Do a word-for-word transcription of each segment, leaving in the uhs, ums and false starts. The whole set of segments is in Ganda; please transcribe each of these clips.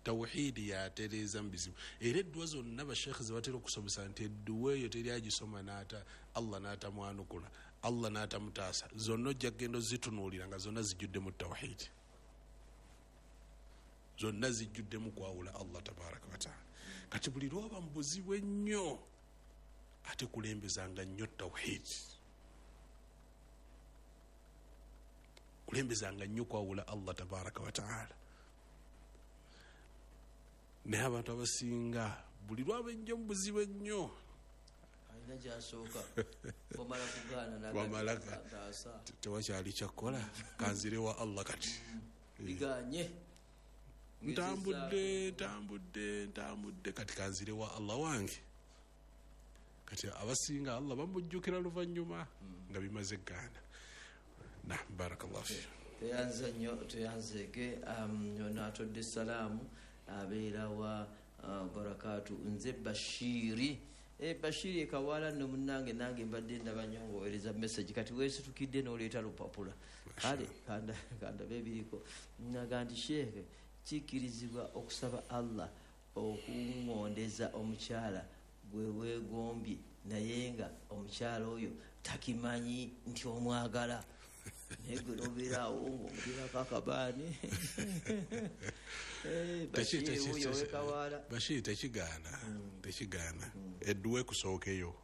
tawhidi ya tereza mbizibu era eddwa zonna bashekhe zibatera okusomesa nti edduwa eyo teri agisoma n'ata Allah n'atamwanukula Allah n'atamutaasa zonna ojja kgenda zitunuulira nga zonna zijjudde mu tawhidi zonna zijjudde mu kwawula Allah tabaraka wa taala kati buli lwoba mu buzibu ennyo ate kulembezanga nnyo tawhidi kulembezanga nnyo kwawula Allah tabaraka wa taala naye abantu abasinga buli lwaba ennyo mu buzibu ennyo alina gyasooka wamala kugaana wamala tewakyali kyakkola kanzirewa Allah kati biganye ntambudde ntambudde ntambudde kati kanzirewa Allah wange kati abasinga Allah bamujjukira luvannyuma nga bimaze gaana na barakallahu fi tuyanze nnyo tuyanzeke n'atodde salaamu abeera wa barakatu nze Bashiri e Bashiri ekawala nno munnange nange mbadde ndabanyongowereza message kati weesitukidde n'oleeta lupapula kale kanda kanda bebiriko naga nti sheekhe kikirizibwa okusaba Allah okungondeza omukyala gwe weegombye naye nga omukyala oyo takimanyi nti omwagala naye gwe nobeeraawo ng'omutirako akabaani Bashiri tekigaana tekigaana edduwa ekusookeyo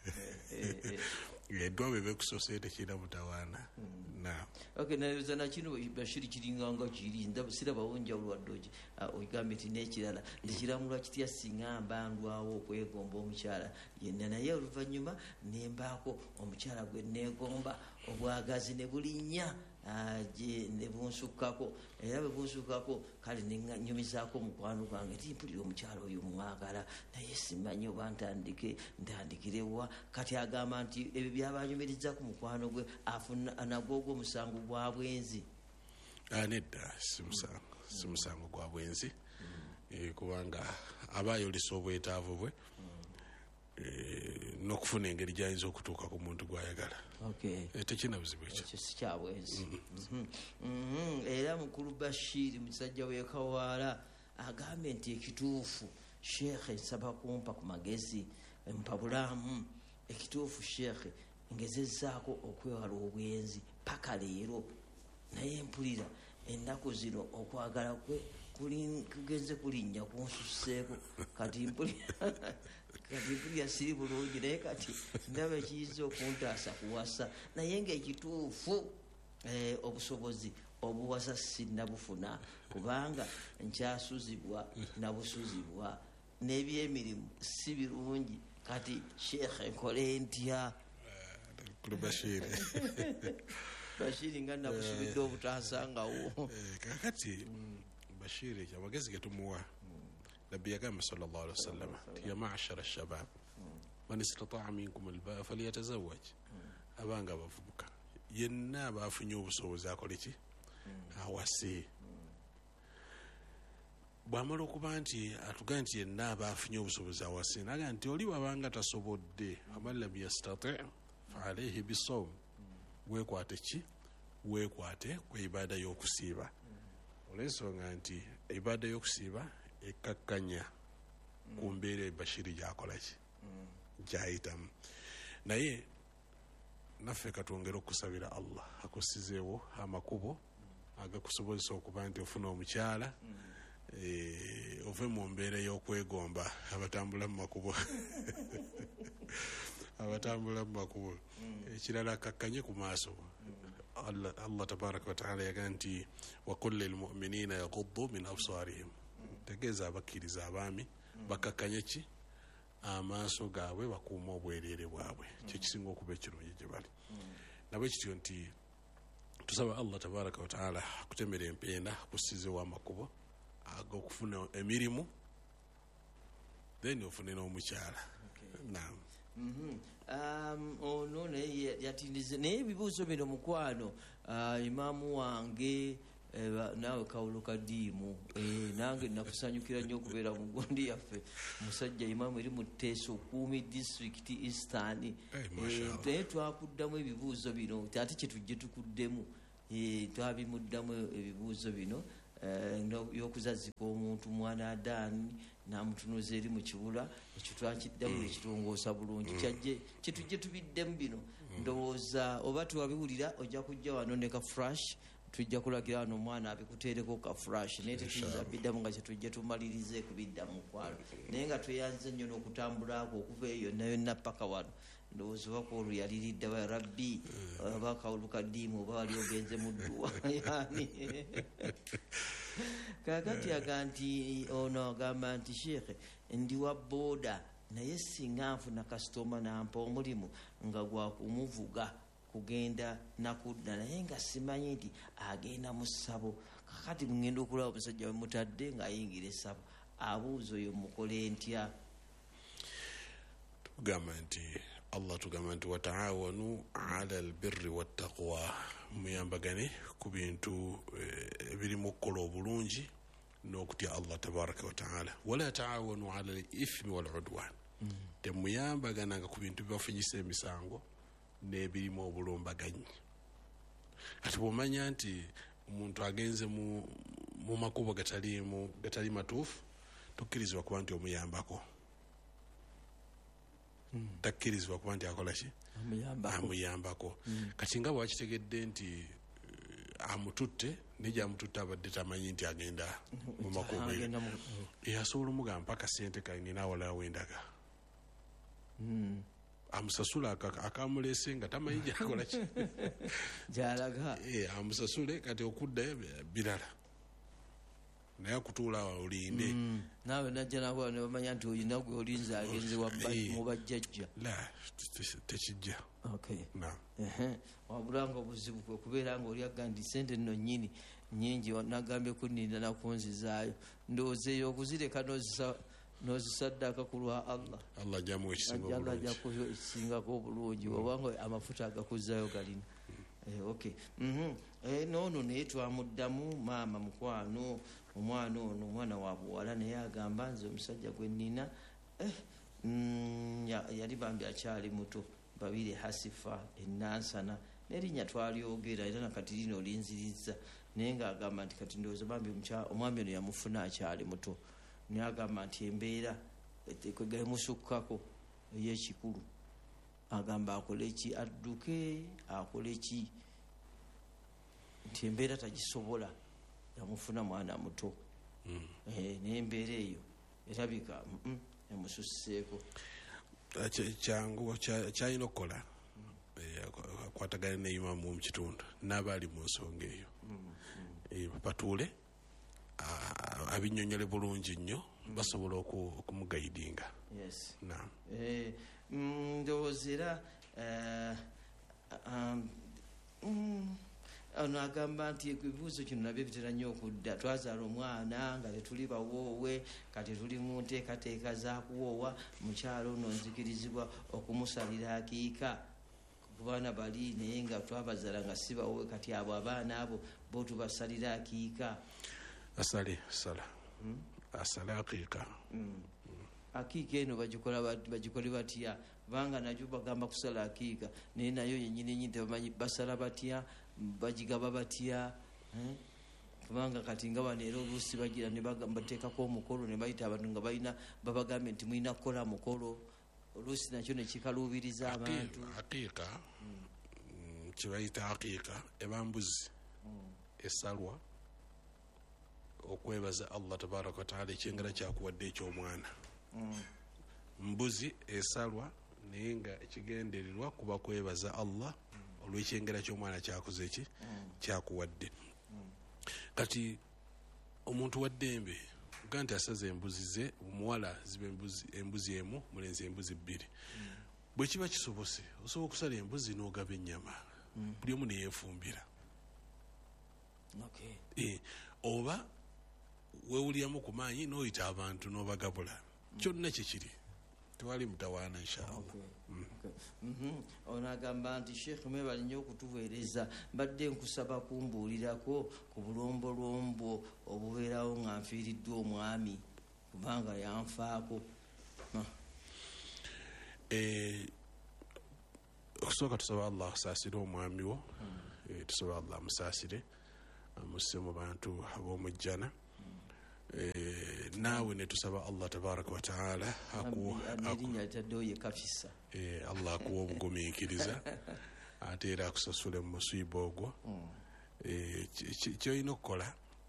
edduwa bwe bekusose tekirina mutawaana na okay nayoza nakino Bashiri kiringanga kiri ndaba sirabawo njawulo wadde ogambye ti n'ekirala ndikiramulwa kitya singa mbandwawo okwegomba omukyala yenna naye oluvannyuma nembaako omukyala gwe neegomba obwagazi ne bulinnya je ne bunsukkako era bwe bunsukkako kale nenyumizaako mukwano gwange timpulira omukyala oyo mwagala naye simanyi oba ntandike ntandikirewa kati agamba nti ebyo byabanyumiriza ku mukwano gwe afuna nagwogwo omusango gwa bwenzi nedda simusango simusango gwa bwenzi kubanga abayolesa obwetaavu bwe n'okufuna engeri gyayinza okutuuka ku muntu gwayagala tekina buzibu ekyo sikyabwenzi era mukulu Bashiri musajja w'ekawaala agambye nti ekituufu sheekhe nsaba kumpa ku magezi mpa bulaamu ekituufu sheekhe ngezezzaako okwewala obwenzi paka leero naye mpulira ennaku zino okwagala kwe kugenze kulinnya kunsusseeko kati mpulira kati mpulira siri bulungi naye kati ndaba ekiyinza okuntaasa kuwasa naye ngaekituufu obusobozi obuwasa sinnabufuna kubanga nkyasuzibwa nabusuzibwa n'ebyemirimu si birungi kati sheekhe nkole ntya Bashiri Bashiri nga nabusubidde obutasangawo kakati Bashiri amagezi getumuwa nabbi yagamba sallallahu alaihi wasallam ya ma'ashara shabab man istata'a minkum al-ba'a falyatazawwaj abanga abavubuka yenna abafunye obusobozi akole ki awase bwamala okuba nti atuga nti yenna abafunye obusobozi awase naga nti oli wabanga tasobodde aman lam yastati' fa alayhi bisawm weekwate ki weekwate ku ibada y'okusiiba olw'ensonga nti ibada y'okusiiba ekkakkanya ku mbeera Bashiri gyakola ki gyayitamu naye naffe katwongera okusabira Allah akusizeewo amakubo agakusobozesa okuba nti ofuna omukyala ove mu mbeera y'okwegomba abatambula mu makubo abatambula mu makubo ekirala akakkanye ku maaso Allah Allah tabaraka wa taala yaga nti wa qul lil mu'minina yaghuddu min absarihim tegeeza abakkiriza abaami bakakkanye ki amaaso gaabwe bakuuma obwereere bwabwe kyekisinga okuba ekirungi gye bali nabwe kityo nti tusaba Allah tabaraka wa taala akutemera empenda akusizeewo amakubo ag'okufuna emirimu then ofune n'omukyala naam ono naye yatindize naye ebibuuzo bino mukwano imaamu wange naawe kawulo kadiimu nange nakusanyukira nnyo okubeera mu gundi yaffe musajja imaamu eri mu Teso Okuumi district Eastern naye twakuddamu ebibuuzo bino ate kyetujje tukuddemu twabimuddamu ebibuuzo bino y'okuzazika omuntu mwana adaani namutunuza eri mu kibula ekyo twakiddamu ekitongoosa bulungi kyajje kitujje tubiddemu bino ndowooza oba tuwabiwulira ojja kujja wano ne ka flash tujja kulagira wano omwana abikuteereko ka flash naye tetuyinza biddamu nga kyetujje tumalirize kubidda mu kwalo naye nga tweyanze nnyo n'okutambulako okuva eyo yonna yonna paka wano ndowooza obaka olwo yaliridde wa rabbi oba kawulukaddiimu oba wali ogenze mu dduwa yani kakati aga nti ono agamba nti sheekhe ndi wa booda naye singa nfuna kasitoma nampa omulimu nga gwakumuvuga kugenda nakudda naye nga simanyi nti agenda mu ssabo kakati mugenda okulaba omusajja wemutadde ng'ayingira essabo abuuza oyo mukole ntya tugamba nti Allah tugamba nti wataawanu ala albirri wattaqwa muyambagane ku bintu ebirimu okukola obulungi n'okutya Allah tabaraka wataala wala taawanu ala al-ithmi wal-udwan temuyambagananga ku bintu bibafunyisa emisango n'ebirimu obulumbaganyi kati bw'omanya nti omuntu agenze mu makubo gatali matuufu tokkirizibwa kuba nti omuyambako takkirizibwa kuba nti akola ki amuyambako kati nga bwakitegedde nti amututte nejja amututte abadde tamanyi nti agenda mu makubo eyasobola omugamba mpaka sente kanina awalala wendaga amusasula akamulese nga tamanyi gyakola ki gyalaga amusasule kati okuddayo birala naye akutuula olinde naawe najja nabo nebamanya nti oyina gwe olinza agenze mu bajjajja la tekijja wabulanga obuzibu kwe kubeera nga oli agga nti sente nno nnyini nyingi nagambye kuninda nakunzizaayo ndowooza eyo okuzireka nozisaddaaka ku lwa allah allah jamu ekisingako obulungi obanga amafuta agakuzaayo galina okay noono naye twamuddamu maama mukwano omwana ono omwana wa buwala naye agamba nze omusajja gwe nnina yali bambi akyali muto babiri hasifa enansana nerinnya twalyogera era nakati lino olinziriza naye ngaagamba nti kati ndowooza bambi omwami ono yamufuna akyali muto naye agamba nti embeera kwegamusukkako ey'ekikulu agamba akole ki adduke akole ki nti embeera tagisobola yamufuna mwana muto naye embeera eyo erabika emususseeko kyangu kyalina okukola akwatagane neimamu mu kitundu n'abaali mu nsonga eyo batuule abinyonyole bulungi nnyo basobola okumugaidinga ndowooza era ono agamba nti ebibuuzo kino nabyo bitera nnyo okudda twazaala omwana nga tetuli bawoowe kati tuli mu nteekateeka za kuwoowa mukyalo ono nzikirizibwa okumusalira akiika ku baana bali naye nga twabazaala nga si bawoowe kati abo abaana abo bo tubasalira akiika asale sala asale akiika akiika eno bagikole batya kubanga najyo bagamba kusala akiika naye nayo yenyini enyini tebamanyi basala batya bagigaba batya kubanga kati nga bano era oluusi bagira nebateekako omukolo ne bayita abantu nga balina babagambye nti mulina kukola mukolo oluusi nakyo nekikaluubiriza abantu akiika kibayita akiika ebambuzi esalwa okwebaza allah tabaraka wataala ekyengera kyakuwadde ekyomwana mbuzi esalwa naye nga ekigendererwa kuba kwebaza allah olwekyengera kyomwana kyakoze ki kyakuwadde kati omuntu waddembe ga nti asaza embuzi ze omuwala ziba embuzi emu mulenzi embuzi bbiri bwe kiba kisobose osobola okusala embuzi n'ogaba ennyama buli omu neyeefumbira oba wewuliramu ku maanyi n'oyita abantu n'obagabula kyonna kikiri tewali mutawaana inshallah ono agamba nti sheekh mwebali nnyo okutuweereza mbadde nkusaba kumbuulirako ku bulombolombo obubeerawo nga nfiiriddwa omwami kubanga yanfaako okusooka tusaba allah asaasire omwami wo tusaba allah amusaasire musse mu bantu ab'omujjana. Eh, naawe ne tusaba Allah tabaraka wa taala Allah akuwa obugumiikiriza ate era akusasule mu musiiba ogwo. Kyolina okukola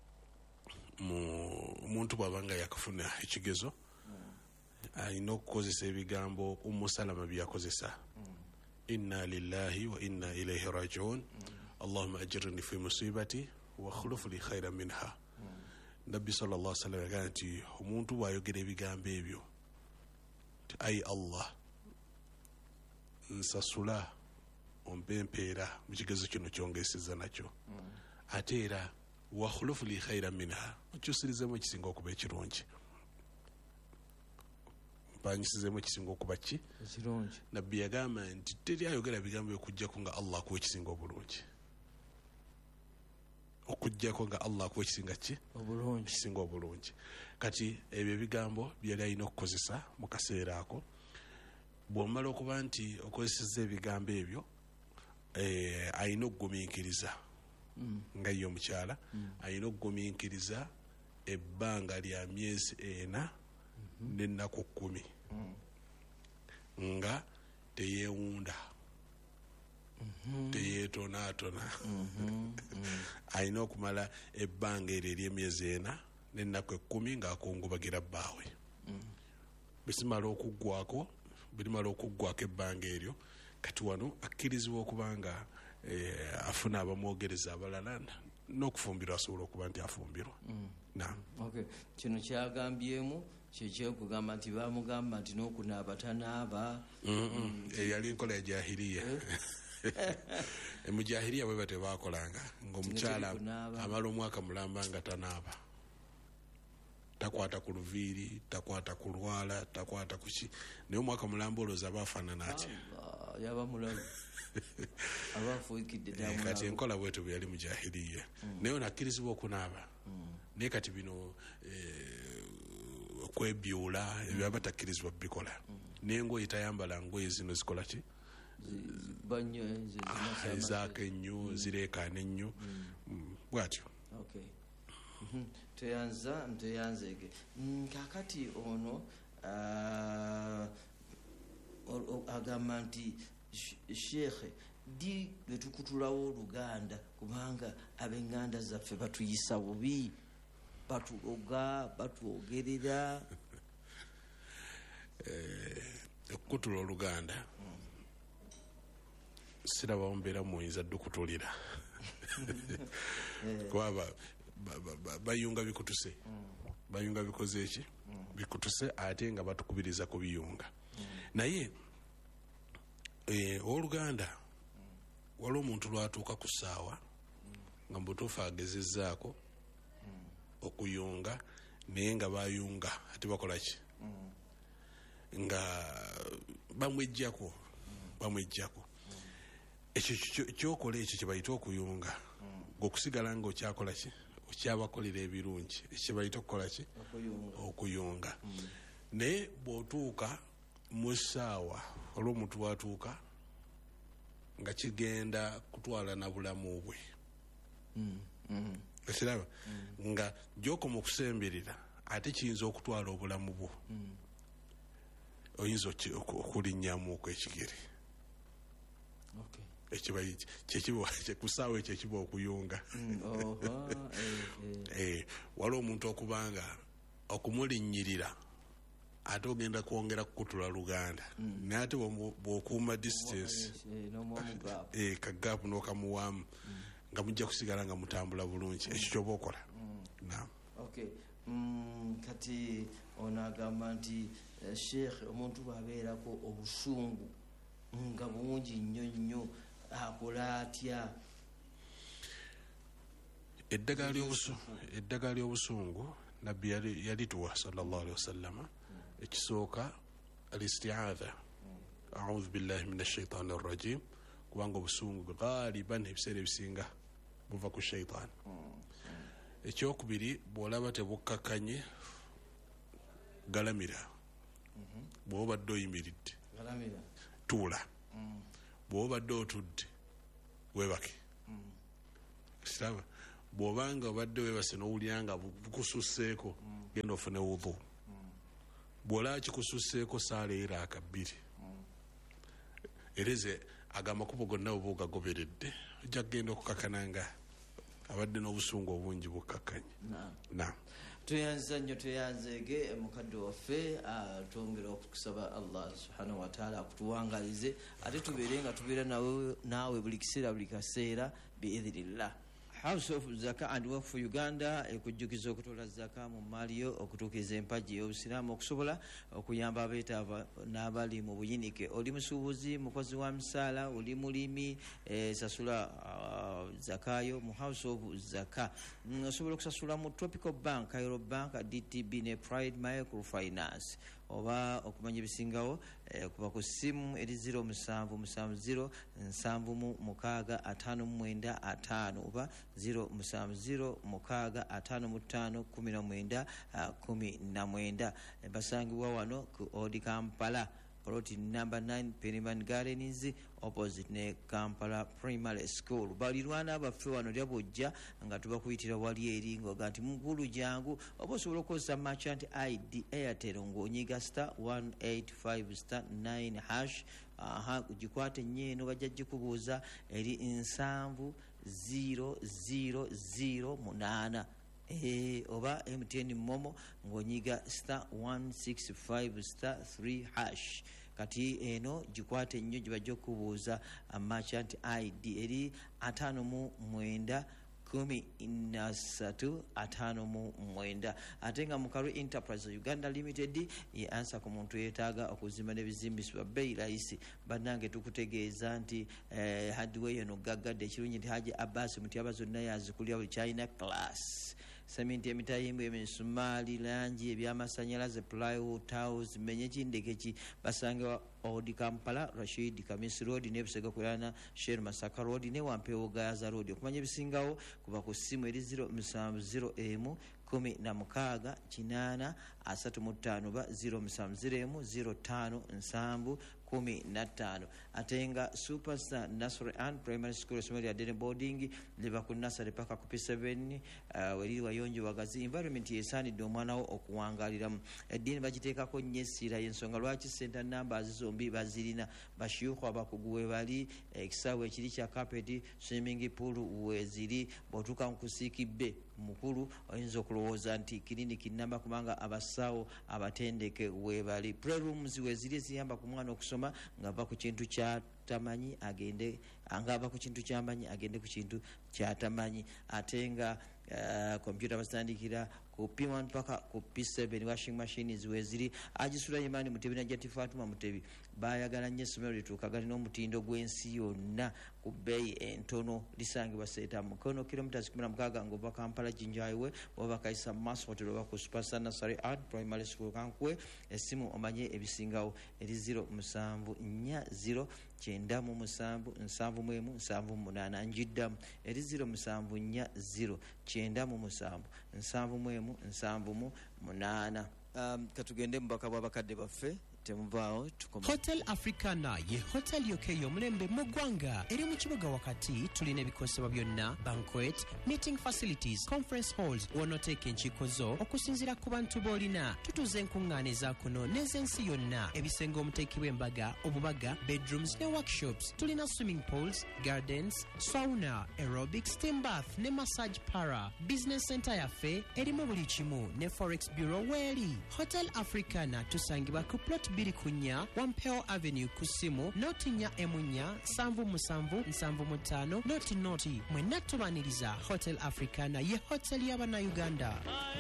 omuntu bw'aba nga yakafuna ekigezo alina okukozesa ebigambo Ummu Salama byakozesa, inna lillahi wa inna ilaihi rajiun, allahumma ajirni fi musibati wa khuluf li khayran minha. Nabbi sallallahu alaihi wasallam yagamba nti omuntu bw'ayogera ebigambo ebyo, ayi Allah nsasula ompe empeera mu kigezo kino kyongeeseza nakyo, ate era wa khulufu li khayran minha, okyusirizemu ekisinga okuba ekirungi, mpanyisizemu ekisinga okuba ki ekirungi. Nabbi yagamba nti teri ayogera bigambo okujjako nga Allah akuwa ekisinga obulungi, okujjako nga Allah akuwa ekisinga ki obulungi, ekisinga obulungi. Kati ebyo ebigambo byali alina okukozesa mu kaseera ako. Bw'omala okuba nti okozesezza ebigambo ebyo, eh, alina okugumiikiriza mm. nga ye omukyala mm. alina okugumiikiriza ebbanga lya myezi ena mm-hmm. n'ennaku kkumi mm. nga teyeewunda mm-hmm. teyeetonaatona mm-hmm. mm. alina okumala ebbanga eryo ery'emyezi ena n'ennaku ekkumi ng'akungubagira bbaawe mm. bisimala okuggwako birimala okuggwako ebbanga eryo, kati wano akkirizibwa okubanga eh, afuna abamwogereza abalala n'okufumbirwa asobola okuba nti afumbirwa. mm. Naam. Okay. Kino kyagambyemu kyekyokugamba nti bamugamba nti n'okunaaba tanaaba. mm. e, yali nkola ya jahiliya mu jahiliya bwe bate bakolanga ng'omukyala amala omwaka mulamba nga tanaaba, takwata ku luviiri, takwata ku lwala, takwata ku ki, naye omwaka mulamba olowooza baafaanana atya yaba mulalu abafuukidde ddala. Kati enkola bwetu bwe yali mu jahiliya naye ono akkirizibwa okunaaba, naye kati bino okwebyula ebyo aba takkirizibwa bikola. N'engoye tayambala ngoye zino zikola ki ezaako ennyo zireekaana ennyo bw'atyo. Teyanza teyanzege kakati ono agamba nti shekhe di lwetukutulawo Oluganda kubanga ab'enganda zaffe batuyisa bubi, batuloga, batwogerera. Okukutula Oluganda siraba mbeera muyinza dde okutulira kuba bayunga bikutuse bayunga bikoze eki bikutuse ate nga batukubiriza kubiyunga. Naye Oluganda waliwo omuntu lwatuuka ku ssaawa nga mubutuufu agezezzaako okuyunga naye nga bayunga ate bakola ki nga bamwejjako bamwejjako ekyo kyokola ekyo kye bayita okuyunga ng'okusigala nga okyakola ki okyabakolera ebirungi ekyo bayita okukola ki okuyunga. Naye bw'otuuka mu ssaawa olwo omuntu watuuka nga kigenda kutwala na bulamu bwe ekiraba nga gy'okoma okusemberera ate kiyinza okutwala obulamu bwo, oyinza okulinnyamuuko ekigere kusaawa ekyo ekiba okuyunga. Waliwo omuntu okubanga okumulinnyirira ate ogenda kwongera kukutula Luganda naye ate bw'okuuma distance kagaapu n'okamuwaamu nga mujja kusigala nga mutambula bulungi, ekyo kyoba okola. Kati ono agamba nti Sheikh omuntu bw'abeerako obusungu nga bungi nnyo nnyo akola atya? Eddagala ly'obusungu Nabbi yalituwa sallallahu alaihi wasallama. Ekisooka al-isti'adha, a'udhu billahi minash shaitani ar-rajim, kubanga obusungu ghaliban ebiseera ebisinga buva ku shaitani. Ekyokubiri bw'olaba tebukkakanye galamira, bw'oba obadde oyimiridde tuula, bw'oba obadde otudde weebake, kiraba bw'obanga obadde weebase n'owulira nga bukususseeko genda ofune wudhu bw'olaba kikususseeko saaleera akabbiri ereze agamakubo gonna oba ogagoberedde ojja kugenda okukakana nga abadde n'obusungu obungi bukkakanye. na tuyanza nnyo tuyanzeege mukadde waffe twongera okusaba allah subhanahu wataala akutuwangalize ate tubeere nga tubeera naawe buli kiseera buli kaseera biidhinillah. House of Zaka and Work for Uganda ekujjukiza okutola zaka mu maaliyo okutuukiriza empagi y'obusiraamu okusobola okuyamba abeetaavu n'abali mu buyinike. Oli musuubuzi, mukozi wa misaala, oli mulimi, e, sasula uh, zakayo mu House of Zaka. Mm, osobola okusasula mu Tropical Bank, Cairo Bank, D T B ne Pride Microfinance. Oba okumanya ebisingawo eh, kuba ku ssimu eri zero musanvu musanvu zero nsanvu mu mukaaga ataano mu mwenda ataano oba zero musanvu zero mukaaga ataano mu ttaano kumi na mwenda kumi na mwenda. Basangibwa wano ku Odi Kampala plot number nine Pennyman Gardens opposite ne Kampala Primary School. Balirwana baffe wano lya bojja nga tubakuyitira wali eri ng'oga nti mukulu jangu oba osobola okukozesa merchant I D Airtel ng'onyiga star one eight five star nine hash. Aha ugikwate nyeeno bajja gikubuuza eri nsanvu zero zero zero munaana. Eh, oba M T N Momo ng'onyiga star one six five star three hash. Kati eno gikwate nnyo gye bajja okubuuza merchant I D eri ataano mu mwenda kumi na ssatu ataano mu mwenda. Ate nga Mukaru Enterprise Uganda Limited ye ansa ku muntu yeetaaga okuzimba n'ebizimbisibwa bbeeyi layisi. Bannange tukutegeeza nti eh, hardware eno gaggadde ekirungi nti Haji Abbas Mutyaba zonna yazikulira buli China class. Sementi emitayimbwa emisumaali langi ebyamasannyalaze plywood tiles menye kindeke ki basanga Odi Kampala Rashid Kamisi Road ne Busega kulana Sher Masaka Road ne Wampewo Gaza Road. Okumanya ebisingawo kuba ku ssimu eri zero musanvu zero emu kumi na mukaaga kinaana asatu mu ttaano ba zero musanvu zero emu zero ttaano nsanvu kumi na ttaano. Ate nga Superstar Nursery and Primary School essomero lya Dene Boarding liva ku nursery paka ku P seven uh, weri wayonjo wagazi environment yesaanidde omwana wo okuwangaaliramu. Eddiini bagiteekako nnyo essira y'ensonga lwaki center numbers zombi bazirina. Bashiyuhu abakugu we bali ekisaawe ekiri kya carpet swimming pool weziri bw'otuuka mu kusiikibbe mukulu oyinza okulowooza nti kiriniki namba kubanga abasawo abatendeke webali. Playrooms weziri eziyamba ku mwana okusoma ng'ava ku kintu kyatamanyi agende ng'ava ku kintu kyamanyi agende ku kintu kyatamanyi. Ate nga uh, computer basitandikira ku P one paka ku P seven washing machines weziri. Haji Sulaiman Mutebi na Jati Fatuma Mutebi bayagala nnyo essomero lituuka gali n'omutindo gw'ensi yonna ku bbeeyi entono lisangibwa seeta mukono kilometers kumi na mukaaga ng'ova Kampala Jinja Highway oba Kaisa Mass Hotel oba ku Superstar Nursery and Primary School Kankwe. Essimu omanye ebisingawo eri zero musanvu nnya zero kyenda mu musanvu nsanvu mu emu nsanvu mu munaana. Njiddamu eri zero musanvu nnya zero kyenda mu musanvu nsanvu mu emu nsanvu mu munaana. Um, katugende mubaka bw'abakadde baffe temuvaawo tukoma. Hotel Africana ye hotel yoke y'omulembe mu ggwanga eri mu kibuga wakati. Tulina ebikosebwa byonna banquet, meeting facilities, conference halls w'onooteeka enkiiko zo okusinziira ku bantu b'olina. Tutuuza enkuŋŋaana eza kuno n'ez'ensi yonna, ebisenge omuteekebwa embaga, obubaga, bedrooms ne workshops. Tulina swimming pools, gardens, sauna, aerobics, steam bath ne massage para. Business center yaffe erimu buli kimu ne forex bureau weeri. Hotel Africana tusangibwa ku plot biri kunya Wampeo Avenue kusimu noti nya emunya sanvu musanvu nsanvu mutano noti noti. Mwenna tubaniriza Hotel Africana ye hotel y'abana Uganda.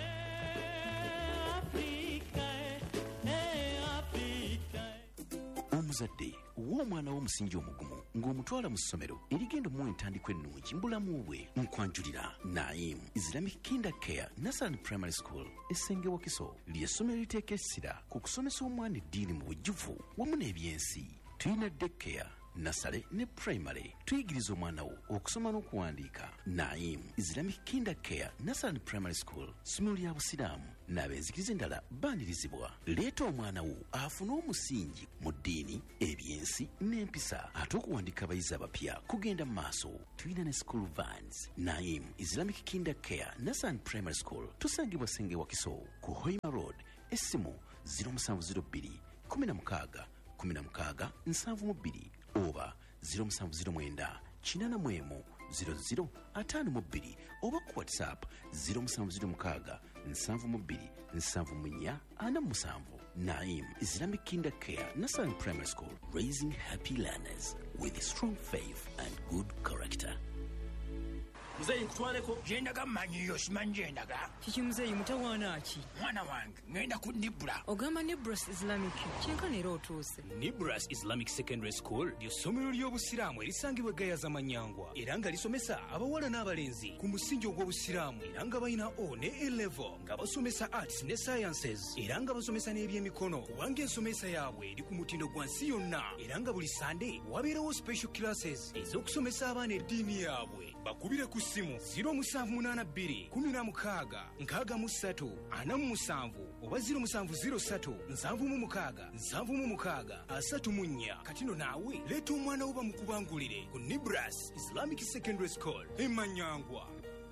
Omuzadde w'omwana w'omusingi omugumu ng'omutwala mu ssomero erigenda omuwa entandikwa ennungi mu bulamu bwe. Nkwanjulira Naim Islamic Kinder Care Nursery and Primary School essenge Wakiso ly'essomero liteeka essira ku kusomesa omwana eddiini mu bujjuvu wamu n'ebyensi. Tulina daycare, nursery ne primary. Tuyigiriza omwana wo okusoma n'okuwandiika. Naim Islamic Kinder Care Nursery and Primary School ssomero lya busiraamu n'abenzikiriza endala baanirizibwa. Leeta omwana wo afune omusingi mu ddiini, ebyensi n'empisa ate okuwandiika abayizi abapya kugenda mu maaso. Tulina ne school vans. Naim Islamic Kinder Care Nasan Primary School tusangibwa Senge Wakiso ku Hoima Road. Essimu zero seven zero two kumi na mukaaga kumi na mukaaga nsanvu mu bbiri oba zero seven zero nine kinana mu emu zero zero ataano mu bbiri oba ku WhatsApp zero seven zero mukaaga nsanvu mu bbiri nsanvu mu nnya ana mu musanvu. Naim Islamic Kinder Care Nasan Primary School, raising happy learners with strong faith and good character. Mzee nkutwaleko jendaga manyiyo simanyi jendaga kiki mzee mutawaana ki mwana wange ngenda ku Nibra ogamba Nibras Islamic kyenkana era otuuse. Nibras Islamic Secondary School ly'essomero ly'obusiraamu erisangibwa Gayaza Manyangwa era nga lisomesa abawala n'abalenzi ku musingi ogw'obusiraamu era nga balina O ne A level nga basomesa arts ne sciences era nga basomesa n'ebyemikono kubanga ensomesa yaabwe eri ku mutindo gwa nsi yonna era nga buli Sunday wabeerawo special classes ez'okusomesa abaana eddiini yaabwe. Bakubire ku simu zero seven eight two kumi na mukaaga nkaaga mu ssatu ana mu musanvu oba zero seven zero three nsanvu mu mukaaga nsanvu mu mukaaga asatu mu nnya. Katino naawe leeta omwana wo bamukubangulire ku Nibras Islamic Secondary School e Manyangwa.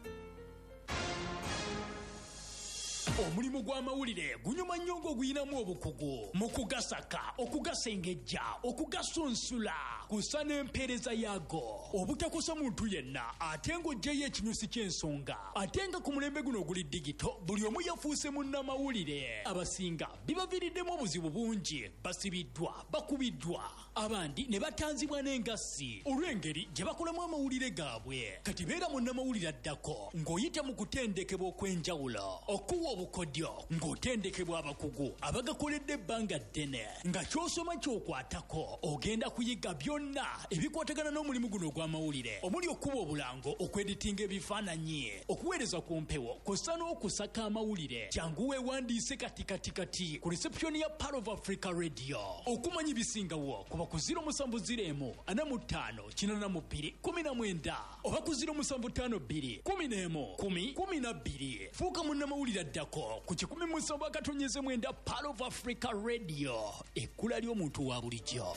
Omulimu gw'amawulire gunyuma nnyo ng'oguyinamu obukugu mu kugasaka, okugasengejja, okugasunsula, kusa n'empeereza yaago. Obutakosa muntu yenna ate ng'oggyeyo ekinyusi ky'ensonga. Ate nga ku mulembe guno oguli digito buli omu yafuuse munnamawulire. Abasinga bibaviiriddemu obuzibu bungi, basibiddwa, bakubiddwa, abandi ne batanzibwa n'engassi olw'engeri gye bakolamu amawulire gaabwe. Kati beera munnamawulire addako ng'oyita mu kutendekebwa okw'enjawulo, okuwa obukodyo ng'otendekebwa abakugu abagakoledde ebbanga ddene nga ky'osoma ky'okwatako ogenda kuyiga byonna ebikwatagana n'omulimu guno ogw'amawulire omuli okuba obulango, okweditinga ebifaananyi, okuweereza ku mpewo kw'ossa n'okusaka amawulire. Jangu weewandiise kati kati kati ku reception ya Pearl of Africa Radio. Okumanya ebisingawo kuba ku zero seven zero ana mu ttaano kinana mu bbiri kumi na mwenda oba ku zero seven five two kumi n'emu kumi kumi na bbiri. Fuuka munnamawulire addako ku kikumi mu nsonga katonyeze mwenda Pearl of Africa Radio, ekkula ly'omuntu wa bulijjo.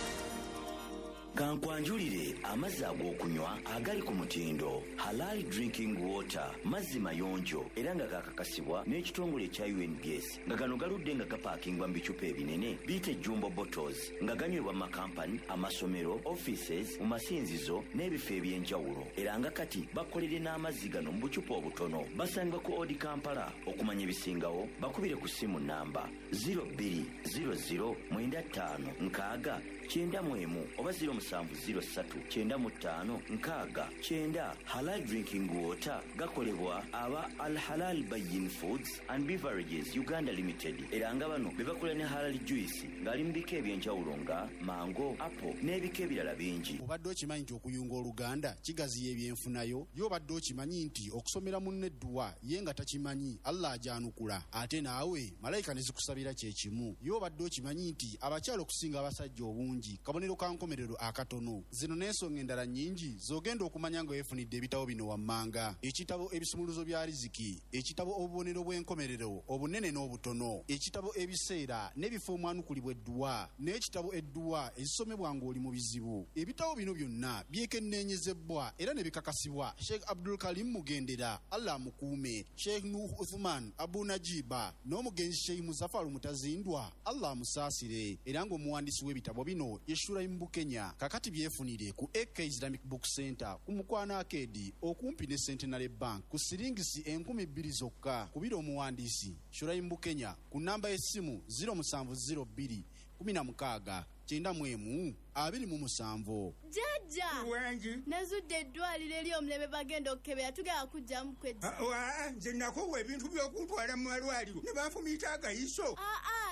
Kankwanjulire amazzi ag'okunywa agali ku mutindo Halal Drinking Water, mazzi mayonjo era nga gakakasibwa n'ekitongole ekya U N B S nga gano galudde nga gapaakingwa mu bicupa ebinene biyite jumbo bottles nga ganywebwa mu makampani, amasomero, offices, mu masinzizo n'ebifo eby'enjawulo era nga kati bakolere n'amazzi gano mu bucupa obutono. Basangibwa ku Odi Kampala. Okumanya ebisingawo bakubire ku ssimu namba zero two zero zero nine five nkaaga kyenda mu emu oba zero seven zero three kyenda mu ttaano nkaaga kyenda. Halal Drinking Water gakolebwa aba Al Halal Bayin Foods and Beverages Uganda Limited era nga bano be bakola ne halal juice ng'ali mu bika eby'enjawulo nga mango, apple n'ebika ebirala bingi. Obadde okimanyi nti okuyunga Oluganda kigaziya ebyenfunayo? Yo obadde okimanyi nti okusomera munne edduwa ye nga takimanyi Allah ajanukula ate naawe malayika ne zikusabira kye kimu? Yo obadde okimanyi nti abakyala okusinga abasajja obungi kabonero ka nkomerero akatono? Zino n'ensonga endala nnyingi z'ogenda okumanya nga weefunidde ebitabo bino wammanga: ekitabo ebisumuluzo bya riziki, ekitabo obubonero bw'enkomerero obunene n'obutono, ekitabo ebiseera n'ebifo omwanukulibwa edduwa, n'ekitabo edduwa ezisomebwa ng'oli mu bizibu. Ebitabo bino byonna byekenneenyezebbwa era ne bikakasibwa Sheikh Abdul Karim Mugendera, Allah mukuume, Sheikh Nuh Uthman Abu Najiba n'omugenzi Sheikh Muzafaru Mutazindwa, Allah musaasire, era ng'omuwandiisi w'ebitabo bino Yeshura Mbukenya. Kakati byefunire ku A K Islamic Book Center ku Mukwana Arcade okumpi ne Centenary Bank ku siringisi enkumi bbiri zokka. Kubira omuwandiisi Shura Mbukenya ku namba y'essimu zero seven zero two kumi na mukaaga kyenda mu emu abiri mu musanvu. Jajja wangi nazudde eddwaliro eri omulebe bagenda okukebera tugenda kujjamu kweddi. nze nakowa ebintu by'okuntwala mu malwaliro ne banfumiita agayiso. aa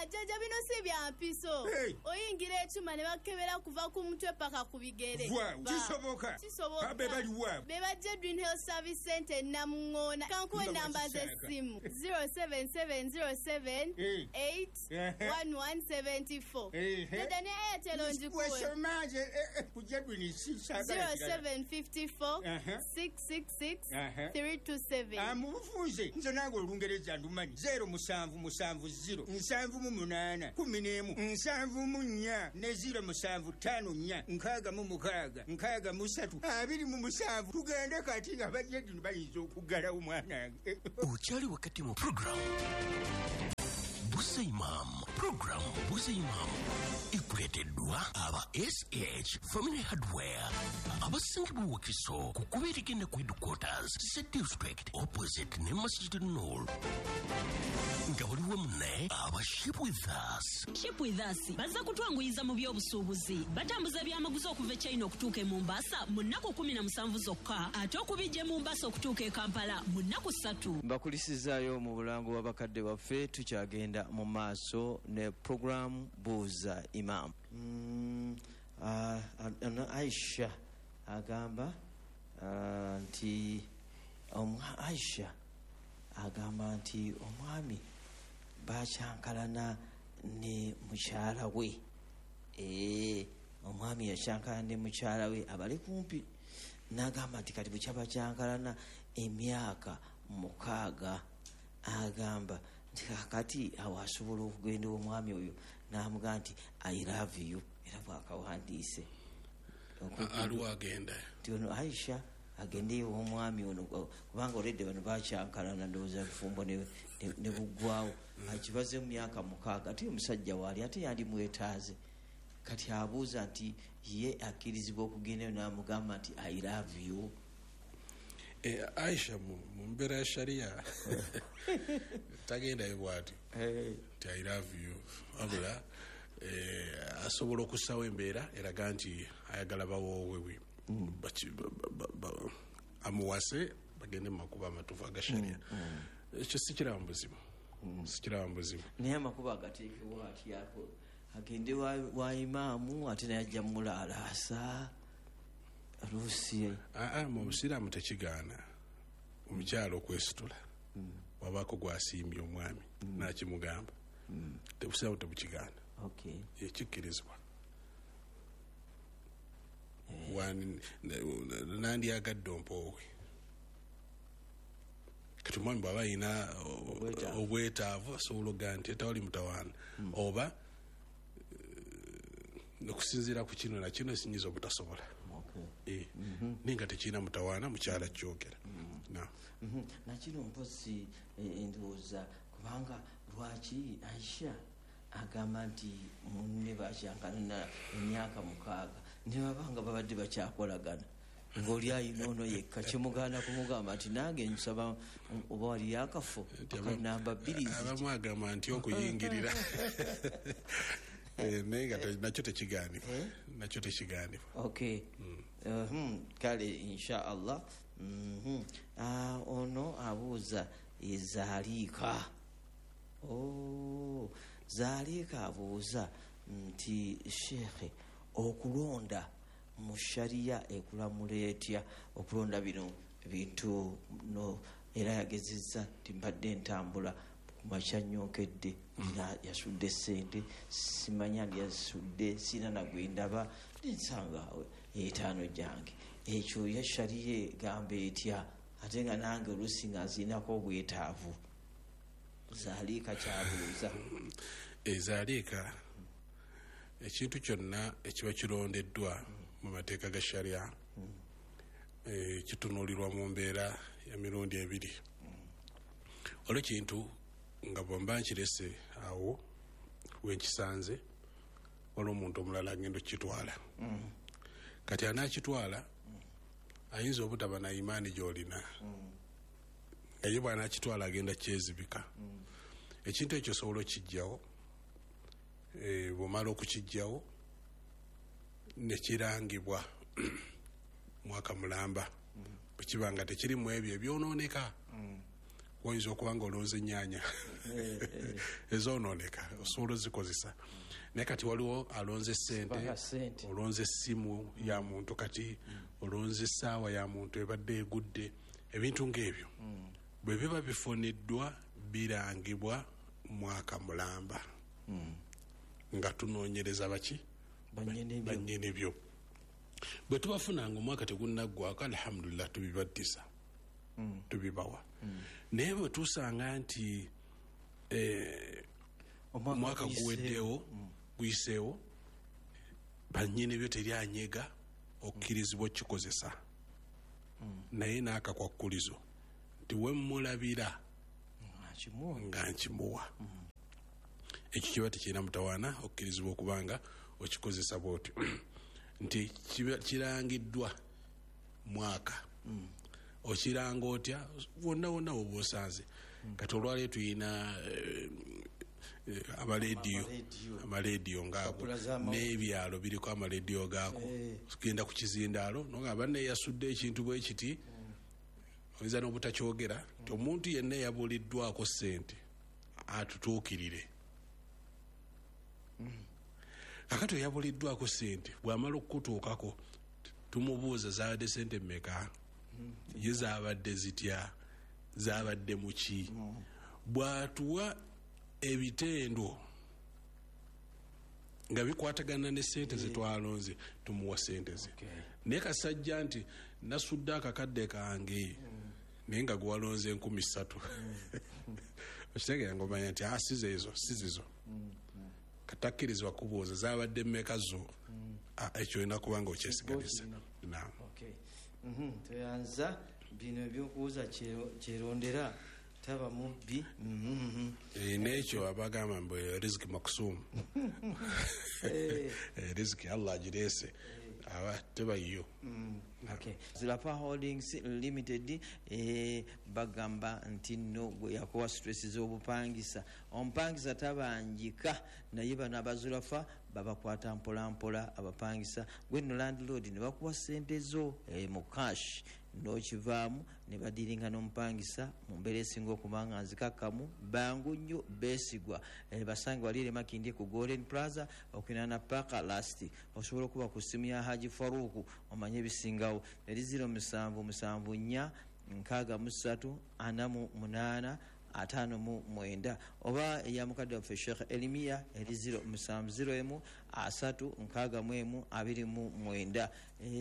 jjajja bino si bya mpiso oyingira ekyuma ne bakebera kuva ku mutwe paka ku bigere kisoboka abe baliwa be bajja Edwin Health Service Center Namuŋŋoona kankuwe namba z'essimu zero seven seven zero seven eight one one seven four dada ne Airtel onjikuwe zero seven five four six six six three two seven amubufunze nze nange olungereza ndumanyi zero musanvu musanvu zero nsanvu mu munaana kumi n'emu nsanvu mu nnya ne zero musanvu ttaano nnya nkaaga mu mukaaga nkaaga mu ssatu abiri mu musanvu tugende kati nga bajjedini bayinza okuggalawo omwanange okyali wakati mu programu Busa Imam. Program Busa Imam ikuleteddwa aba S H Family Hardware abasinga buwakiso ku kubeerigenda ku headquarters se district opposite ne Masjid Noor nga waliwo munne aba Ship With Us. Ship With Us bazza kutwanguyiza mu by'obusuubuzi batambuza byamaguzi okuva e China okutuuka e Mombasa mu nnaku kumi na musanvu zokka ate okubijja e Mombasa okutuuka e Kampala mu nnaku ssatu. Mbakulisizaayo mu bulango bw'abakadde baffe tukyagenda mu maaso ne program Buuza Imam. Mm, uh, Aisha agamba uh, nti um, Aisha agamba nti omwami bakyankalana ne mukyala we. Eh, omwami yakyankalana ne mukyala we abali kumpi n'agamba nti kati bukyaba kyankalana emyaka mukaaga agamba nti kakati awasobola okugenda omwami oyo n'amugamba nti I love you era bwakawandiise aliwo agenda nti ono Aisha agendeyo omwami ono kubanga olwedde bano bakyankalana ndowooza bifumbo ne buggwawo akibaze mu myaka mukaaga ate omusajja waali ate yandi mwetaaze kati abuuza nti ye akkirizibwa okugendayo n'amugamba nti I love you. Eh, Aisha mu mbeera ya sharia tagendayo bw'atyo nti I love you wabula eh, asobola okussawo embeera eraga nti ayagala bawoowe amuwase bagende mu makubo amatuufu aga sharia. Ekyo si kiraba mu buzibu si kiraba mu buzibu naye amakubo agateekewo atyako agende wa imaamu ate naye ajja mulaalaasa Rusi. Ah, mu busiraamu tekigaana omukyalo okwesitula wabaako gwasiimye omwami nakimugamba tebusiraamu tebukigaana ekikkirizibwa nandyagadde ompoowe kati omwami bw'aba alina obwetaavu asobola okugaa nti etawali mutawaana oba okusinziira ku kino nakino esinyiza obutasobola ninga tekirina mutawaana mukyala kyogera nakino mpozi endowooza kubanga lwaki Aisha agamba nti munne bakyankalana emyaka mukaaga ne babanga babadde bakyakolagana ng'oli ayina ono yekka kimugaana kumugamba nti nange nsaba oba wali yakafo namba bbiri abamu agamba nti okuyingirira naye nga nakyo tekigaanibwa nakyo tekigaanibwa okay kale insha allah ono abuuza ezaliika zaliika abuuza nti sheekhe okulonda mu sharia ekulamula etya okulonda bino bintu no era yagezezza nti mbadde ntambula kumakya nyokedde yasudde sente simanya lyasudde sina nagwendaba ninsangaawe etaano gyange ekyo yashaliye gamba etya ate nga nange oluusi nga nzinako obwetaavu zaliika kyabuuza ezaliika ekintu kyonna ekiba kirondeddwa mu mateeka ga sharia kitunulirwa mu mbeera ya mirundi ebiri olwo kintu nga bwemba nkirese awo wenkisanze waliwo omuntu omulala agenda okukitwala kati anaakitwala ayinza obutaba na imaani gy'olina nga ye bw'anaakitwala agenda kyezibika ekintu ekyo osobola okijjawo bw'omala okukijjawo nekirangibwa mwaka mulamba bwekiba nga tekiri mu ebyo ebyonooneka wayinza okuba nga olonze ennyaanya ezonooneka osobola ozikozesa naye kati waliwo alonze sente olonze essimu ya muntu kati olonze essaawa ya muntu ebadde egudde ebintu ng'ebyo bwe biba bifoneddwa birangibwa mwaka mulamba nga tunoonyereza baki bannyini byo bwe tubafunanga omwaka tegunnaggwako alhamdulillah tubibaddisa tubibawa naye bwe tusanga nti omwaka guweddewo guyiseewo bannyini byo teri anyega okkirizibwa okkikozesa naye n'akakwakkulizo nti we mmulabira nga nkimuwa ekyo kiba tekirina mutawaana okkirizibwa okubanga okikozesa bwotyo nti kirangiddwa mwaka okiranga otya wonna wonna woba osanze kati olwaleero tuyina amalediyo amalediyo ngaako n'ebyalo biriko amalediyo gaako tugenda ku kizindaalo noga banne yasudde ekintu bwe kiti oyinza n'obutakyogera nti omuntu yenna eyabuliddwako ssente atutuukirire kakati eyabuliddwako ssente bw'amala okukutuukako tumubuuza zaabadde ssente mmeka ye zaabadde zitya zaabadde muki bw'atuwa ebitendo nga bikwatagana ne ssente zetwalonze tumuwa ssente ze naye kasajja nti nasudde akakadde kange naye nga gwalonze enkumi ssatu okitegera ngaomanya nti asize ezo sizizo katakkirizibwa kubuuza zaabadde mmeka zo ekyo olina kuba nga okyesigalisa toyanza bino ebyokubuuza kyerondera taba mubbi nekyo abagamba mbu riziki makusumu riziki allah agireese aba tebayiyo Zulafa Holdings Limited bagamba nti nno gwe yakuwa stress z'obupangisa omupangisa tabanjika naye bano abazulafa babakwata mpola mpola abapangisa gwe no landlord ne bakuwa ssente zo mu cash n'okivaamu ne badiringa n'omupangisa mu mbeera esinga okuba nga nzikakkamu bangu nnyo beesigwa basange waliire makindi ku Golden Plaza okwinana paka lasti osobola okuba ku ssimu ya Haji Faruku omanye ebisingawo eri ziro musanvu musanvu nnya nkaaga mu ssatu ana mu munaana ataano mu mwenda oba eya mukadde waffe Sheikh Elimiya eri ziro musanvu ziro emu asatu nkaaga mu emu abiri mu mwenda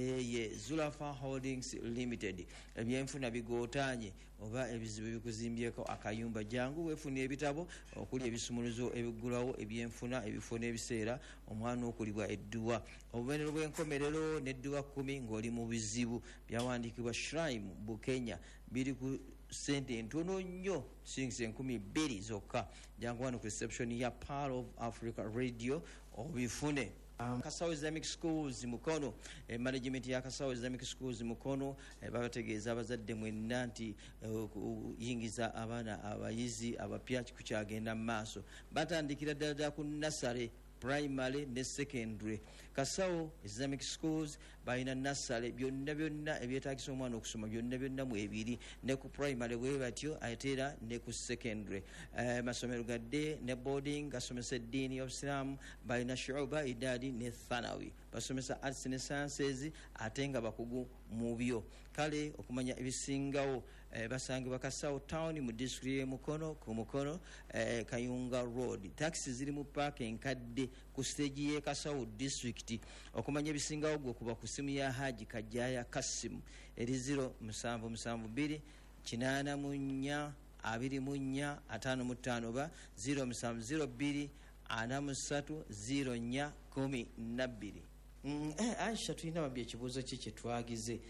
ye Zulafa Holdings Limited ebyenfuna bigootaanye oba ebizibu bikuzimbyeko akayumba jangu weefuna ebitabo okuli ebisumuluzo ebigulawo ebyenfuna ebifo n'ebiseera omwana okulibwa edduwa obubonero bw'enkomerero n'edduwa kkumi ng'oli mu bizibu byawandiikibwa Shrine Bukenya biri ku sente entono nnyo singisa enkumi bbiri zokka jangu wano ku reception ya Pearl of Africa Radio obifune Um, Kasawo Islamic Schools Mukono eh, management ya Kasawo Islamic Schools Mukono eh, babategeeza abazadde mwenna nti kuyingiza uh, abaana abayizi abapya kukyagenda mu maaso batandikira ddala ku nasale primary ne secondary. Kasawo Islamic Schools balina nasale byonna byonna ebyetaagisa omwana okusoma byonna byonna mu ebiri ne ku primary bwe batyo ate era ne ku secondary. Uh, masomero gadde ne boarding gasomesa eddiini y'obusiraamu balina shuuba idadi ne thanawi basomesa arts ne sciences ate nga bakugu mu byo. Kale okumanya ebisingawo eh, basangibwa Kasawo town mu district y'e Mukono ku Mukono eh, Kayunga Road. Taxi ziri mu park enkadde ku stage y'e Kasawo district. Okumanya ebisingawo gwe kuba ku simu ya Haji Kajaya Kasim eri ziro musanvu musanvu bbiri kinaana mu nnya abiri mu nnya ataano mu ttaano ba ziro musanvu ziro bbiri ana mu ssatu ziro nnya kumi na bbiri. Mm, eh, Aisha tulina babbi ekibuuzo ki kyetwagize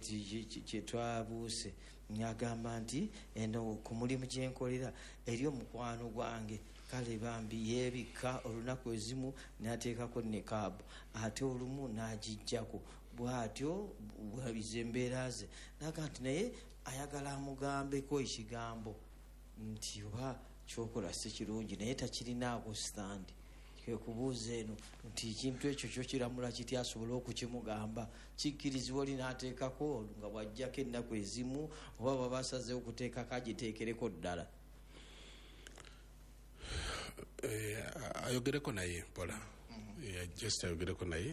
kyetwabuuse nyagamba nti eno ku mulimu gyenkolera eri omukwano gwange kale bambi yeebikka olunaku ezimu n'ateekako nekaabu ate olumu n'agijjako bw'atyo bwabiza embeera ze naga nti naye ayagala amugambeko ekigambo nti oba kyokola si kirungi naye takirinaako sitandi kekubuuza eno nti ekintu ekyo kyo kiramula kiti asobole okukimugamba kikkirizibwa oli n'ateekako nga bwajjako ennaku ezimu oba baba basazeewo okuteekako agiteekereko ddala. ayogereko naye mpola just ayogereko naye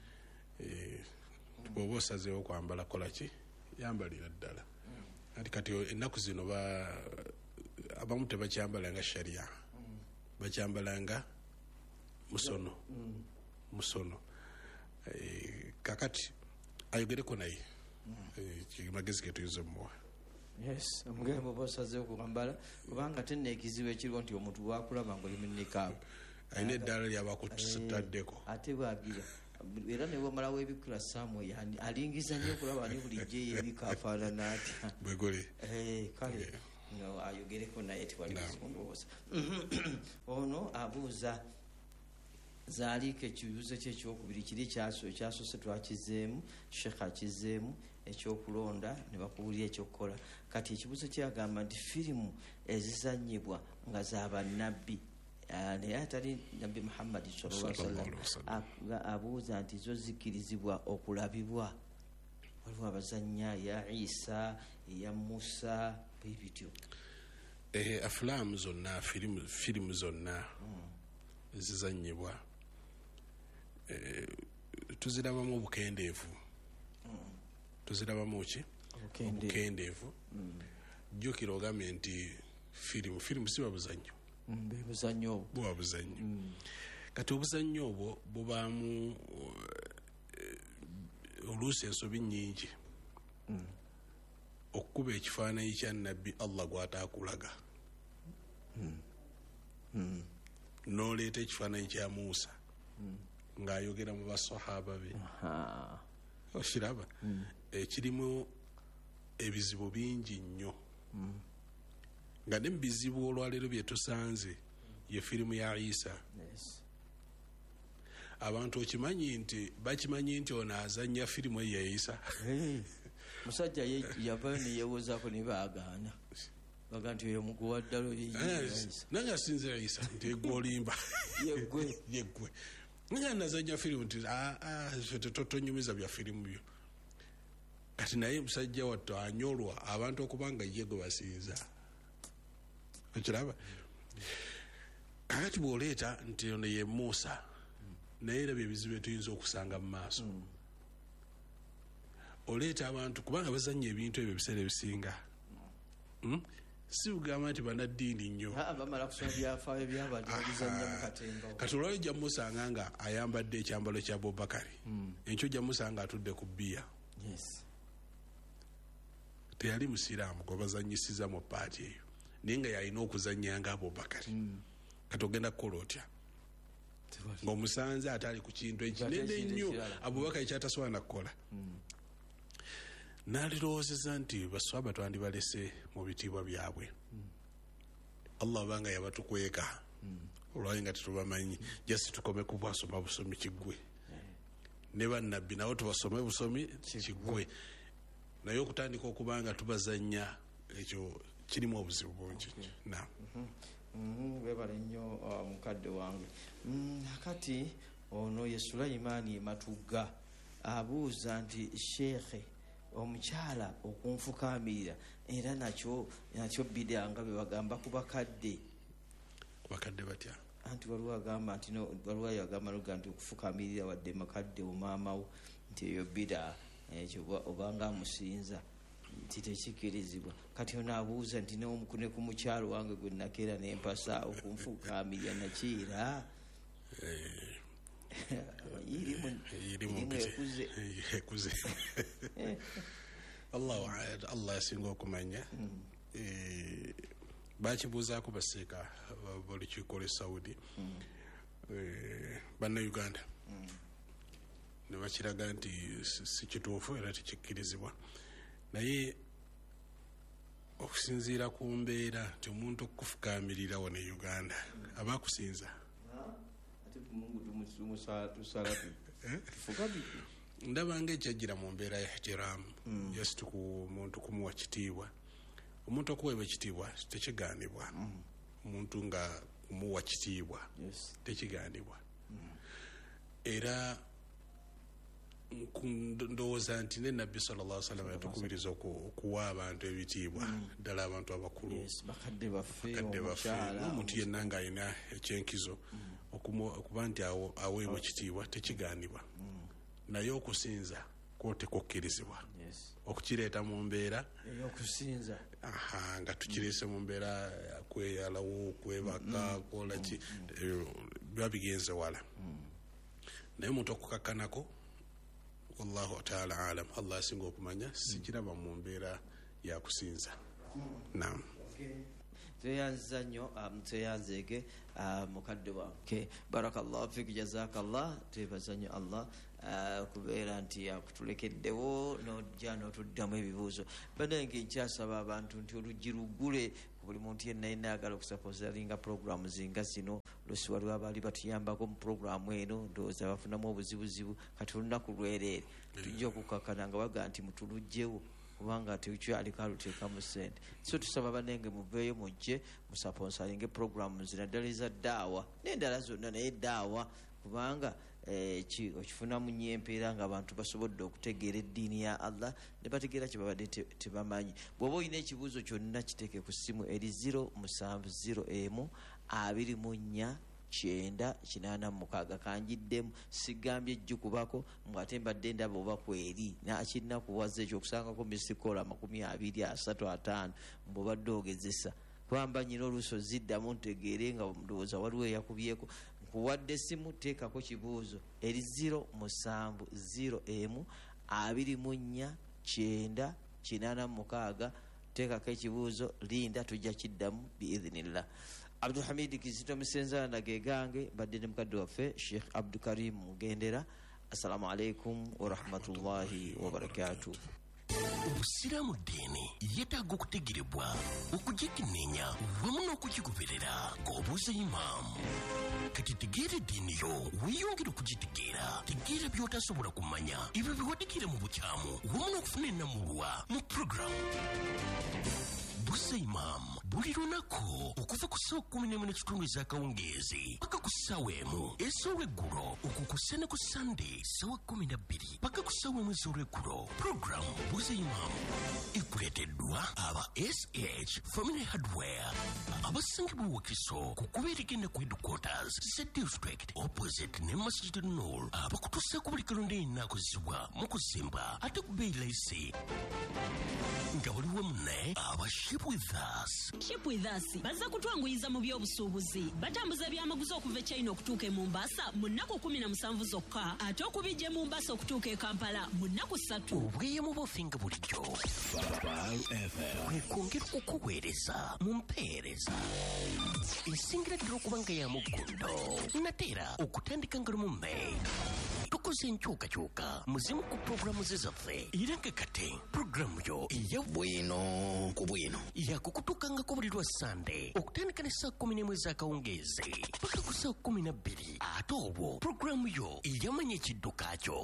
bwoba osazeewo kwambala kolaki yambalira ddala ati kati ennaku zino abamu tebakyambalanga sharia bakyambalanga musono musono kakati ayogereko naye magezi getuyinza omuwa. Yes, omugere bwoba osazeewo kwambala kubanga tena ekizibu ekiriwo nti omuntu wakulaba nga oli munikaabu ayina eddaala lyabakutaddeko ate bwagira era ne bwamalawo ebikula Samuel alingiza nnyo okulaba ni bulijjo ebikaafaanana atya bwegole kale no ayogereko naye tiwalikizibumboosa. Ono abuuza zaalika ekibuuzo kye ekyokubiri kiri ekyasoose twakizeemu sheekh akizeemu ekyokulonda ne bakuwulira ekyokukola kati ekibuuzo kyagamba nti firimu ezizanyibwa nga zabannabbi naye atali nabbi Muhammad sallallahu alaihi wasallam abuuza nti zo zikkirizibwa okulabibwa waliwo abazanya ya Isa ya Musa bibityo afulaamu zonna firimu zonna ezizanyibwa tuzirabamu obukendeevu tuzirabamu ki obukendeevu jjukira ogambe nti firimu firimu si babuzannyo bebuzannyo obwo buba buzannyo kati obuzannyo obwo bubaamu oluusi ensobi nnyingi okukuba ekifaananyi kya nabbi Allah gw'ataakulaga n'oleeta ekifaananyi kya Musa ng'ayogera mu basahaba be okiraba ekirimu ebizibu bingi nnyo nga ne mu bizibu olwaleero bye tusanze ye firimu ya Isa abantu okimanyi nti bakimanyi nti ono azannya firimu eyo ya Isa musajja yavayo neyewozaako ne baagaana baga nti oyo muguwa ddala nange asinzira Isa nti egwe olimba yeggwe yeggwe nga nazannya firimu nti tetonyumiza bya firimu byo kati naye musajja watto anyolwa abantu okubanga ye gwe basinza okiraba kakati bw'oleeta nti ono ye Musa naye era byebizibu tuyinza okusanga mu maaso oleeta abantu kubanga bazanya ebintu ebyo ebiseera ebisinga si bugamba nti banaddiini nnyo kati olwali ojja musanga nga ayambadde ekyambalo kya Abubakari enkyo ojja musanga atudde ku bbiya teyali musiraamu gwe bazanyisiza mu paati eyo naye nga yalina okuzanya nga Abubakari kati ogenda kukola otya ng'omusanze ate ali ku kintu ekinene nnyo Abubakari kyatasobola nakukola n'alirowoozeza nti baswaba twandibalese mu bitiibwa byabwe Allah obanga yabatukweka olwali nga tetubamanyi jasi tukome ku bwasoma busomi kiggwe ne bannabbi nabo tubasome busomi kiggwe naye okutandika okubanga tubazanya ekyo kirimu obuzibu bungi na webale nnyo mukadde wange. Akati ono ye Sulaimaani Matugga abuuza nti sheekhe omukyala okunfukaamirira era nakyo nakyo bidaa nga bwe bagamba ku bakadde bakadde batya anti waliwo agamba nti waliwo yagamba noga nti okufukaamirira wadde makadde omaamawo nti eyo bidaa ekyo obanga amusinza nti tekikkirizibwa kati ono abuuza nti ne ku mukyalo wange gwe nakeera nempasa okunfukaamirira nakiira irimu ekuze allahu allah asinga okumanya bakibuuzaako baseeka bolukiiko lwe Saudi bannayuganda ne bakiraga nti si kituufu era tekikkirizibwa naye okusinziira ku mbeera nti omuntu okufukaamirira wano e Uganda abakusinza ndabanga ekyajjira mu mbeera ya ihtiraamu just ku muntu kumuwa kitiibwa omuntu okuweebwa ekitiibwa tekigaanibwa omuntu nga okumuwa kitiibwa tekigandibwa era ndowooza nti ne nabbi sallallahu alaihi wasallam yatukubiriza okuwa abantu ebitiibwa ddala abantu abakulu bakadde baffe omuntu yenna ng'alina ekyenkizo okuba nti aweebwa ekitiibwa tekigandibwa naye okusinza kwo tekukkirizibwa okukireeta mu mbeera okusinza nga tukireese mu mbeera kweyalawo kwebaka kolaki biba bigenze wala naye omuntu okukakkanako wallahu taala alam allah asinga okumanya sikiraba mu mbeera yakusinza nam tweyanziza nnyo tweyanzeege mukadde wange barakallahu fik jazakallah twebaza nnyo allah kubeera nti akutulekeddewo nojja notuddamu ebibuuzo banange nkyasaba abantu nti oluggi luggule ku buli muntu yenna yenayagala okusapozalinga programu zinga zino lusi waliwo abaali batuyambako mu programu eno ndowooza bafunamu obuzibuzibu kati olunaku lwereere tujja okukakana nga baga nti mutulugjewo kubanga tekyaliko aluteekamu sente so tusaba banenge muveeyo mujje musaponsalinge programu zina ddala eza ddaawa n'endala zonna naye ddaawa kubanga okifunamu nnyo empeera nga abantu basobodde okutegeera eddiini ya allah ne bategeera kye babadde tebamanyi bw'oba olina ekibuuzo kyonna kiteeke ku ssimu eri zero musanvu zero emu abiri mu nnya kyenda kinaana mukaaga kanjiddemu sigambye ejjukubako ng'ate mbadde ndaba oba kweri nakirina kuwaza ekyo okusangako misikola amakumi abiri asatu ataano mbwobadde ogezesa kwamba nyina oluusi oziddamu ntegeere nga ndowooza waliwo eyakubyeko nkuwadde essimu teekako kibuuzo eri zero musanvu zero emu abiri mu nnya kyenda kinaana mukaaga teekako ekibuuzo linda tujja kiddamu biidhinillah abdulhamidi kizito misenzana ge gange badde ne mukadde waffe sheikh abdukarim mugendera assalamu alaikum warahmatullahi wabarakatuh obusiraamu ddiini yeetaaga okutegerebwa okugikenneenya wamu n'okukigoberera ng'obuuza imaamu kati tegeera eddiini yo weeyongera okugitegeera tegeera by'otasobola kumanya ebyo biwadikira mu bukyamu wamu n'okufuna ennamulwa mu puroguramu buuza imaamu buli lunaku okuva ku ssaawa kumi n'emu n'ekitundu ez'akawungeezi paka ku ssaawa emu ez'olweggulo okukussa ne ku sande ssaawa kumi na bbiri paka ku ssaawa emu ez'olweggulo puroguramu buuza imaamu ekuleeteddwa aba S H Family Hardware abasangibwa Wakiso ku kubeera egenda ku headquarters z district opposite ne Masjid Nur abakutuusaako buli kalonda ennakozesebwa mu kuzimba ate ku bbeeyi layisi nga waliwo munne aba Ship with Us Ship with Us baza kutwanguyiza mu by'obusuubuzi batambuza byamaguzi okuva e China okutuuka e Mombasa mu nnaku kumi na musanvu zokka ate okubijja e Mombasa okutuuka e Kampala mu nnaku ssatu obweyamo bw'ofinga bulijjo wekwongera okukuweereza mu mpeereza ensingira ddala okuba nga ya muggundo nateera okutandika nga lumu May tukoze enkyukakyuka muzimu ku puroguramu ze zaffe era nga kate puroguramu yo eya bwino ku bwino yakukutukangako buli lwa sande okutandika ne saa kumi n'emu ez'akawungeezi paka ku saa kumi na bbiri ate obwo puroguramu yo eyamanya ekidduka kyo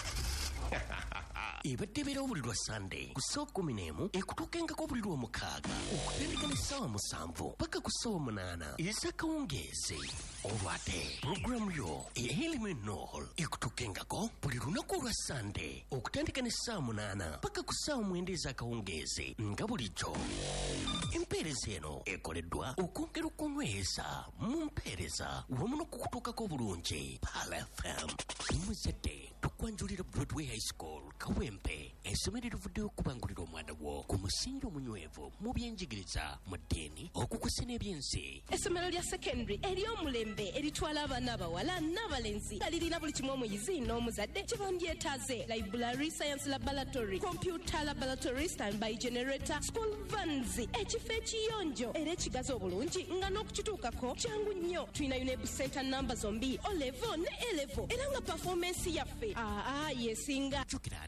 ebadde beerawo buli lwa sande ku ssaawa kumi n'emu ekutuukengako buli lwa mukaaga okutandika ne ssaawa musanvu paka ku ssaawa munaana ez'akawungeezi olwate puroguramu yo eyaelimu nol ekutuukengako buli lunaku olwa sande okutandika ne ssaawa munaana paka ku ssaawa mwenda ez'akawungeezi nga bulijjo empeereza eno ekoleddwa okwongera okunyweza mu mpeereza wamu n'okukutuukako bulungi Pal F M muzadde tukwanjulira Broadway High School Kawempe essomero erivuddeyo okubangulira omwana wo ku musingi omunywevu mu byenjigiriza mu ddiini okukusa n'ebyensi essomero lya secondary ery'omulembe eritwala abaana abawala n'abalenzi nga lirina buli kimu omuyizi n'omuzadde kye bandyetaaze library science laboratory computer laboratory standby generator school vans ekifo ekiyonjo era ekigazi obulungi nga n'okukituukako kyangu nnyo tulina uneb center namba zombi o level ne elevo era nga performance yaffe aa yesinga jukira nti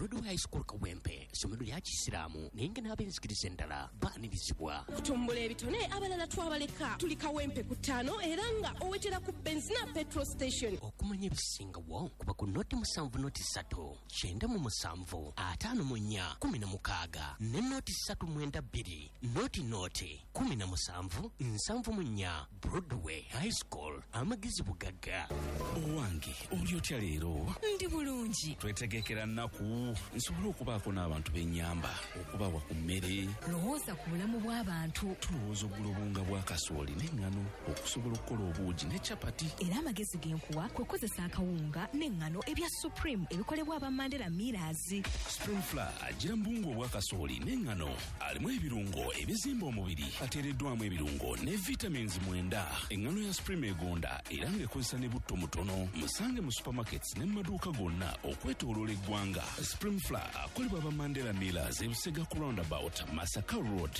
Broadway High School Kawempe somero lya Kisiraamu naye nga n'abenzikiriza endala baanirizibwa. Kutumbula ebitone abalala twabaleka tuli Kawempe ku ttaano era nga owetera ku benzina petrol station. Okumanya ebisingawo kuba ku noti musanvu noti ssatu kyenda mu musanvu ataano mu nnya kumi na mukaaga ne noti ssatu mwenda bbiri noti noti kumi na musanvu nsanvu mu nnya. Broadway High School amagezi bugagga. Owange oli otya leero? Ndi bulungi. Twetegekera nnaku nsobola okubaako n'abantu b'ennyamba okubawa ku mmere. Lowooza ku bulamu bw'abantu. Tulowooza oggula obunga bwa kasooli n'eŋŋano okusobola okukola obuugi ne capati. Era amagezi genkuwa kwe kukozesa akawunga n'eŋŋano ebya Supreme ebikolebwa aba Mandela Millers. Supreme Flour agira mu buwunga obwa kasooli n'eŋŋano alimu ebirungo ebizimba omubiri ateereddwamu ebirungo ne vitamins mwenda. Eŋŋano ya Supreme egonda era ng'ekozesa ne butto mutono. Musange mu supermarkets ne mu maduuka gonna okwetooloola eggwanga. Supreme Flour akolebwa aba Mandela Millers e Busega ku roundabout Masaka Road.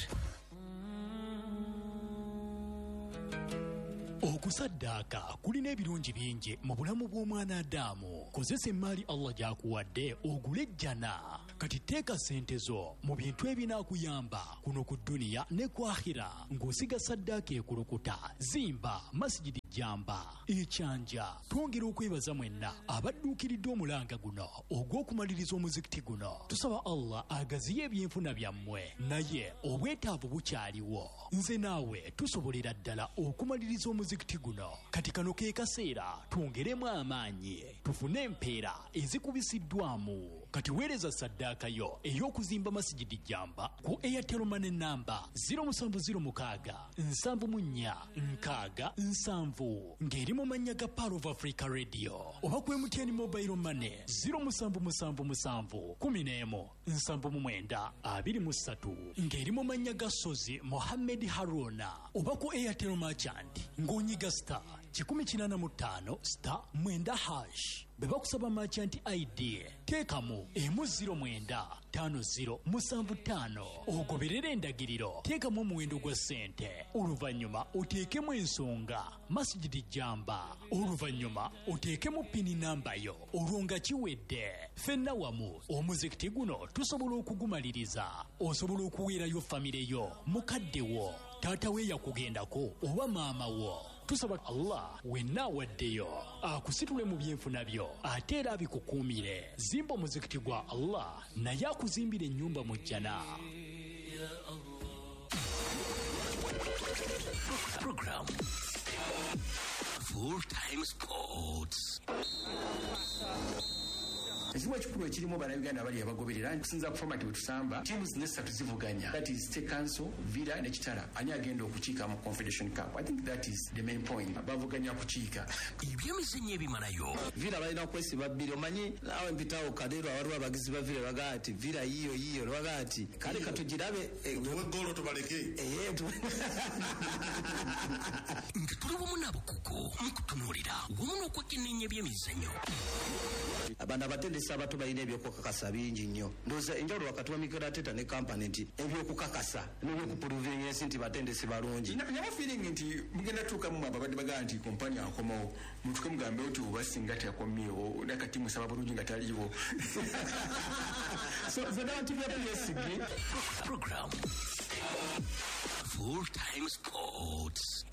Okusaddaaka kulina ebirungi bingi mu bulamu bw'omwana Adamu. Kozesa emmaali Allah gy'akuwadde ogule ejjana. Kati teeka ssente zo mu bintu ebinaakuyamba kuno ku dduniya ne ku akhira ng'osiga saddaaka ekulukuta. Zimba masjidi jamba ekyanja. Twongera okwebaza mwenna abadduukiridde omulanga guno ogw'okumaliriza omuzikiti guno. Tusaba Allah agaziye ebyenfuna byammwe naye obwetaavu bukyaliwo. Nze naawe tusobolera ddala okumaliriza omuzikiti guno. Kati kano ke kaseera twongeremu amaanyi tufune empeera ezikubisiddwamu. Kati weereza saddaaka yo ey'okuzimba masjidi jamba ku Airtel Money namba zero seven zero mukaaga nsanvu mu nnya nkaaga nsanvu ng'eri mu mannya ga Power of Africa Radio oba ku M T N Mobile Money zero musanvu musanvu musanvu kumi n'emu nsanvu mu mwenda abiri mu ssatu ng'eri mu mannya ga Sozi Mohammed Haruna oba ku Airtel Merchant ng'onyiga star kikumi kinaana mu ttaano star mwenda hash. Beba kusaba merchant I D teekamu emu ziro mwenda tano ziro musanvu ttaano ogoberera endagiriro teekamu omuwendo gwa ssente oluvannyuma oteekemu ensonga masjidi jamba oluvannyuma oteekemu pini namba yo olwo nga kiwedde. Ffenna wamu omuzikiti guno tusobola okugumaliriza. Osobola okuweerayo famire yo mukadde wo taata we yakugendako oba maama wo. Tusaba Allah wenna awaddeyo akusitule mu byenfuna byo ate era abikukuumire. Zimba omuzikiti gwa Allah naye akuzimbira ennyumba mu jjana. Program Full Time Sports. Ekimu ekikulu ekirimu bannayuganda abali abagoberera nkusinza ku format bwe tusamba tiimu zino essatu zivuganya, that is State Council, Villa ne Kitala. Ani agenda okukiika mu Confederation Cup? I think that is the main point. Bavuganya kukiika ebyemizannyo ebimalayo. Villa balina okwesiba bbiri. Omanyi naawe mpitawo Kadero waliwo abagizi ba Villa bagaa ati Villa yiyo yiyo bagaa ati kale katugirabe golo tubaleke nga tuli wamu n'abakugu mu kutunuulira wamu n'okwekenneenya ebyemizannyo. Abantu abatendesi abato balina ebyokukakasa bingi nnyo. Ndowooza enjawulo wakati wa Mikel Arteta ne kampani nti ebyokukakasa n'ebyokupuluvinga ensi nti batendesi balungi. Nyama feeling nti mugenda tuukamu ababadde bagaa nti kompani akomawo mutuke mugambe oti oba singa teyakomyewo nakati musaba bulungi nga taliiwo. So abantu byabyesigi Program Full Time Sports.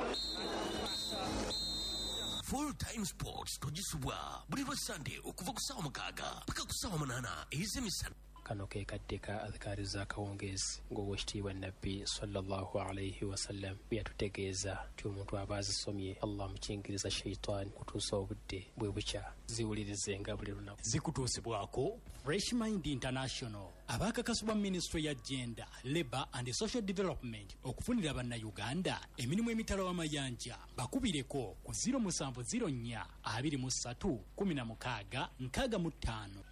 Full Time Sports togisubwa buli lwa Sunday okuva ku ssaawa mukaaga paka ku ssaawa munaana ez'emisana. Kano ke kadde ka adhikaari za kawungeezi ng'owekitiibwa nabbi sallallahu alayhi wasallam bwe yatutegeeza nti omuntu aba azisomye Allah mukingiriza sheitaani kutuusa obudde bwe bukya ziwulirizenga buli lunaku. Zikutuusibwako Fresh Mind International abakakasibwa Ministry ya Gender, Labour and Social Development okufunira bannayuganda emirimu emitala w'amayanja. Bakubireko ku zero musanvu ziro nnya abiri mu ssatu kumi na mukaaga nkaaga mu ttaano.